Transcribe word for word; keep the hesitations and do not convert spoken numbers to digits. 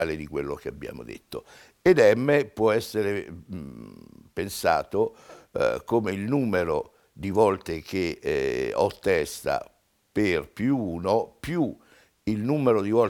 uguale di quello che abbiamo detto. Ed m può essere mh, pensato eh, come il numero di volte che eh, ho testa per più uno più il numero di volte